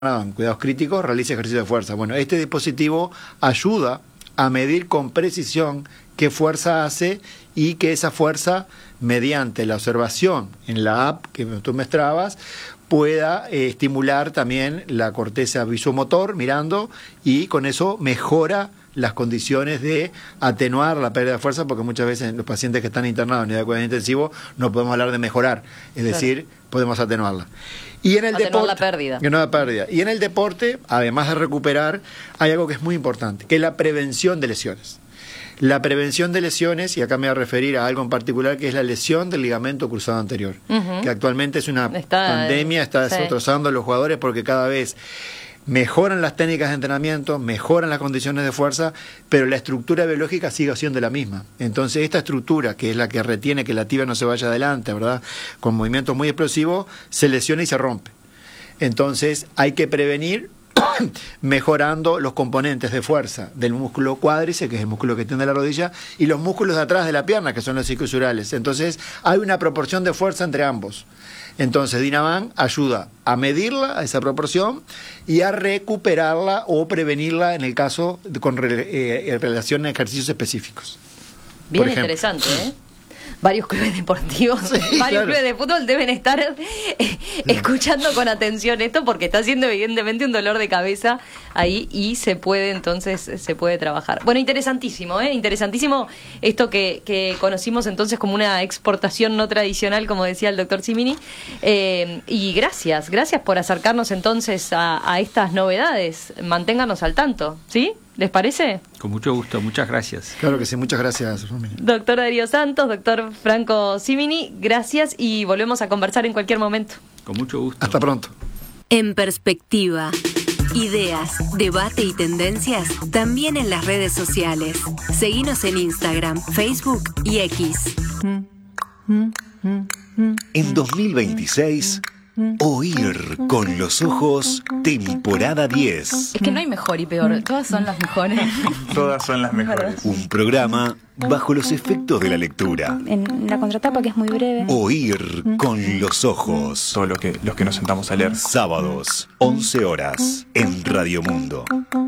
en cuidados críticos, realice ejercicio de fuerza. Bueno, este dispositivo ayuda a medir con precisión qué fuerza hace y que esa fuerza, mediante la observación en la app que tú me mostrabas, pueda estimular también la corteza visomotor mirando, y con eso mejora las condiciones de atenuar la pérdida de fuerza, porque muchas veces en los pacientes que están internados en unidad de cuidados intensivos no podemos hablar de mejorar, es decir, podemos atenuarla. Y en el deporte, la pérdida. La pérdida. Y en el deporte, además de recuperar, hay algo que es muy importante, que es la prevención de lesiones. La prevención de lesiones, y acá me voy a referir a algo en particular, que es la lesión del ligamento cruzado anterior, que actualmente es una pandemia, está destrozando a los jugadores porque cada vez mejoran las técnicas de entrenamiento, mejoran las condiciones de fuerza, pero la estructura biológica sigue siendo la misma. Entonces esta estructura, que es la que retiene que la tibia no se vaya adelante, ¿verdad?, con movimientos muy explosivos, se lesiona y se rompe. Entonces hay que prevenir mejorando los componentes de fuerza del músculo cuádriceps, que es el músculo que tiene la rodilla, y los músculos de atrás de la pierna, que son los isquiosurales. Entonces hay una proporción de fuerza entre ambos. Entonces Dinavan ayuda a medirla, a esa proporción, y a recuperarla o prevenirla en el caso con relación a ejercicios específicos. Bien interesante, ¿eh? Varios clubes deportivos, clubes de fútbol deben estar escuchando con atención esto, porque está siendo evidentemente un dolor de cabeza ahí, y se puede trabajar. Bueno, interesantísimo, interesantísimo esto que conocimos entonces como una exportación no tradicional, como decía el doctor Cimini, y gracias por acercarnos entonces a estas novedades. Manténganos al tanto, ¿sí? ¿Les parece? Con mucho gusto, muchas gracias. Claro que sí, muchas gracias, Romina. Doctor Darío Santos, doctor Franco Cimini, gracias, y volvemos a conversar en cualquier momento. Con mucho gusto. Hasta pronto. En Perspectiva, ideas, debate y tendencias también en las redes sociales. Seguinos en Instagram, Facebook y X. En 2026... Oír con los ojos, temporada 10. Es que no hay mejor y peor, todas son las mejores. Todas son las mejores. Un programa bajo los efectos de la lectura. En la contratapa, que es muy breve. Oír con los ojos. Todo los que nos sentamos a leer. Sábados, 11 horas, en Radio Mundo.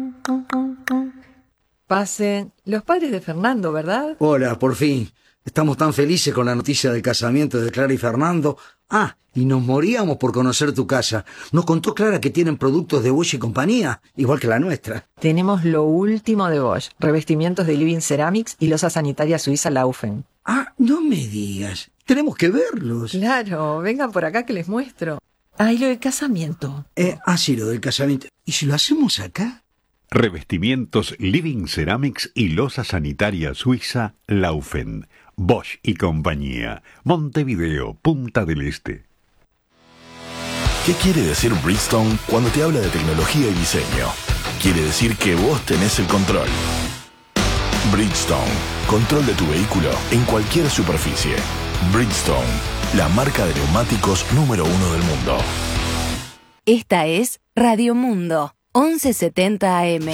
Pasen los padres de Fernando, ¿verdad? Hola, por fin. Estamos tan felices con la noticia del casamiento de Clara y Fernando. Y nos moríamos por conocer tu casa. Nos contó Clara que tienen productos de Bosch y compañía, igual que la nuestra. Tenemos lo último de Bosch, revestimientos de Living Ceramics y losa sanitaria suiza Laufen. No me digas. Tenemos que verlos. Claro, vengan por acá que les muestro. Y lo del casamiento. Sí, lo del casamiento. ¿Y si lo hacemos acá? Revestimientos Living Ceramics y losa sanitaria suiza Laufen. Bosch y compañía. Montevideo, Punta del Este. ¿Qué quiere decir Bridgestone cuando te habla de tecnología y diseño? Quiere decir que vos tenés el control. Bridgestone, control de tu vehículo en cualquier superficie. Bridgestone, la marca de neumáticos número 1 del mundo. Esta es Radio Mundo, 1170 AM.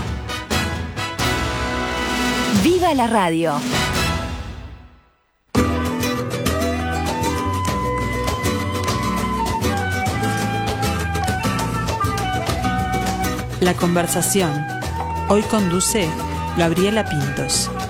¡Viva la radio! La conversación. Hoy conduce Gabriela Pintos.